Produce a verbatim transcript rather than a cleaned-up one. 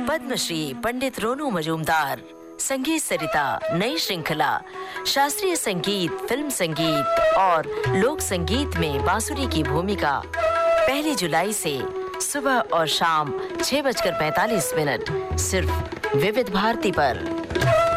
पद्मश्री पंडित रोनू मजूमदार, संगीत सरिता नई श्रृंखला, शास्त्रीय संगीत, फिल्म संगीत और लोक संगीत में बांसुरी की भूमिका पहली जुलाई से सुबह और शाम छह बजकर पैंतालीस मिनट सिर्फ विविध भारती पर।